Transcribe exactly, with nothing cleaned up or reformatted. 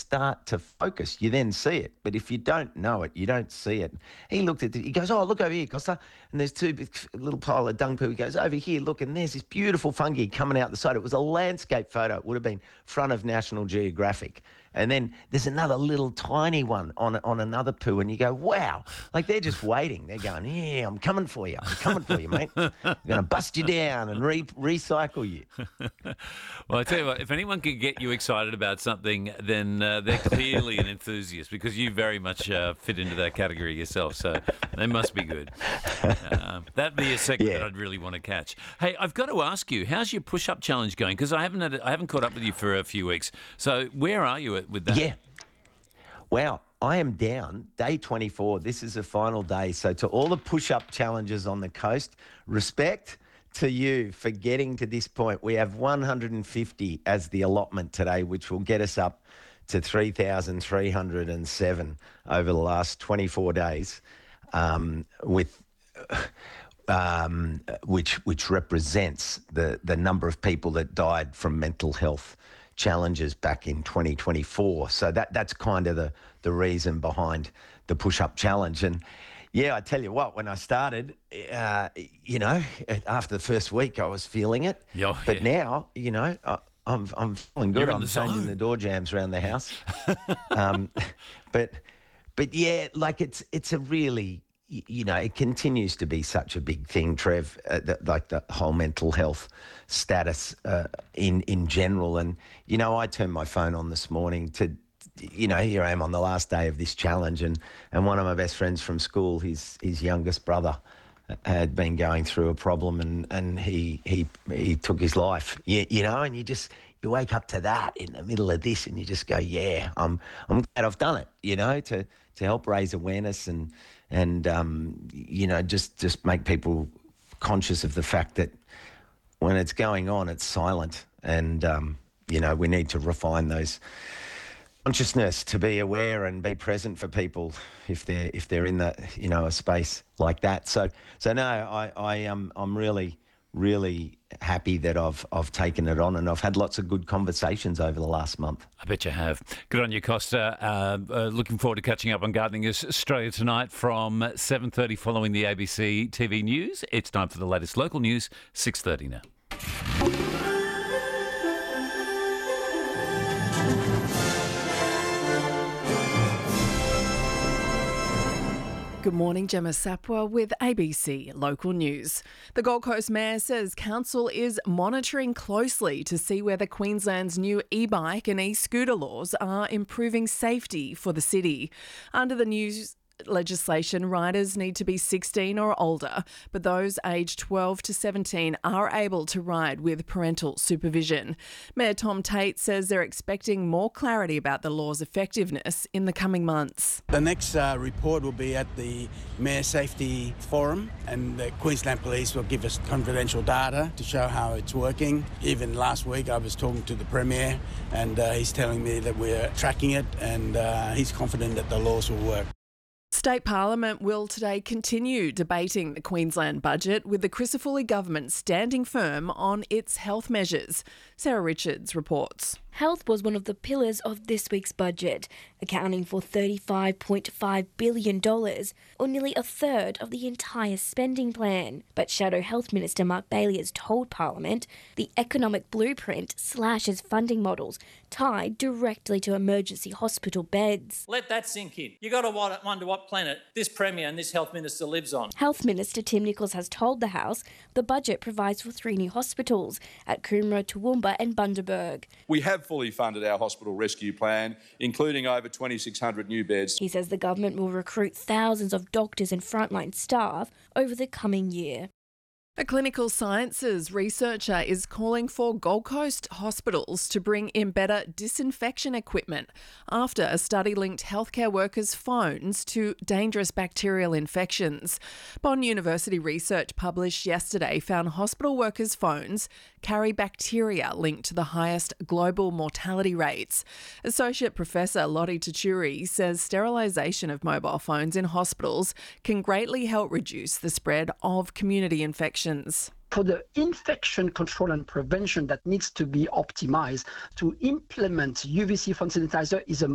start to focus, you then see it. But if you don't know it, you don't see it. He looked at it, he goes, oh, look over here, Costa. And there's two big, little pile of dung poo. He goes, over here, look, and there's this beautiful fungi coming out the side. It was a landscape photo. It would have been front of National Geographic. And then there's another little tiny one on on another poo, and you go, wow. Like, they're just waiting. They're going, yeah, I'm coming for you. I'm coming for you, mate. I'm going to bust you down and re- recycle you. Well, I tell you what, if anyone can get you excited about something, then uh, they're clearly an enthusiast, because you very much uh, fit into that category yourself, so they must be good. Uh, that'd be a segment Yeah. that I'd really want to catch. Hey, I've got to ask you, how's your push-up challenge going? Because I haven't had, I haven't caught up with you for a few weeks. So where are you at with that? Yeah. Wow. I am down day twenty-four. This is the final day. So to all the push-up challenges on the coast, respect to you for getting to this point. We have one hundred fifty as the allotment today, which will get us up to three thousand three hundred seven over the last twenty-four days, um, with um, which which represents the, the number of people that died from mental health challenges back in twenty twenty-four. So that that's kind of the, the reason behind the push-up challenge. And yeah, I tell you what, when I started, uh, you know, after the first week, I was feeling it. Yeah, but yeah. now, you know, I, I'm I'm feeling good. You're in I'm the changing zone. the door jams around the house. um, but but yeah, like it's it's a really, y- you know, it continues to be such a big thing, Trev, uh, the, like the whole mental health status uh, in, in general. And, you know, I turned my phone on this morning to, you know, here I am on the last day of this challenge, and, and one of my best friends from school, his his youngest brother, had been going through a problem, and, and he he he took his life. You, you know, and you just you wake up to that in the middle of this, and you just go, yeah, I'm I'm glad I've done it. You know, to to help raise awareness and and um, you know, just just make people conscious of the fact that when it's going on, it's silent, and um, you know, we need to refine those consciousness to be aware and be present for people if they're if they're in that, you know, a space like that. So so no, I I am I'm really really happy that I've I've taken it on, and I've had lots of good conversations over the last month. I bet you have. Good on you, Costa. Uh, uh, looking forward to catching up on Gardening Australia tonight from seven thirty following the A B C T V news. It's time for the latest local news, six thirty now. Good morning, Gemma Sapwa with A B C Local News. The Gold Coast Mayor says council is monitoring closely to see whether Queensland's new e-bike and e-scooter laws are improving safety for the city. Under the new legislation, riders need to be sixteen or older, but those aged twelve to seventeen are able to ride with parental supervision. Mayor Tom Tate says they're expecting more clarity about the law's effectiveness in the coming months. The next uh, report will be at the Mayor Safety Forum, and the Queensland Police will give us confidential data to show how it's working. Even last week I was talking to the Premier, and uh, he's telling me that we're tracking it, and uh, he's confident that the laws will work. State Parliament will today continue debating the Queensland budget, with the Crisafulli government standing firm on its health measures. Sarah Richards reports. Health was one of the pillars of this week's budget, accounting for thirty-five point five billion dollars, or nearly a third of the entire spending plan. But Shadow Health Minister Mark Bailey has told Parliament the economic blueprint slashes funding models tied directly to emergency hospital beds. Let that sink in. You've got to wonder what planet this Premier and this Health Minister lives on. Health Minister Tim Nicholls has told the House the budget provides for three new hospitals at Coomera, Toowoomba and Bundaberg. We have fully funded our hospital rescue plan, including over twenty-six hundred new beds. He says the government will recruit thousands of doctors and frontline staff over the coming year. A clinical sciences researcher is calling for Gold Coast hospitals to bring in better disinfection equipment after a study linked healthcare workers' phones to dangerous bacterial infections. Bond University research published yesterday found hospital workers' phones carry bacteria linked to the highest global mortality rates. Associate Professor Lottie Tachuri says sterilisation of mobile phones in hospitals can greatly help reduce the spread of community infections. For the infection control and prevention that needs to be optimized, to implement U V C phone sanitizer is a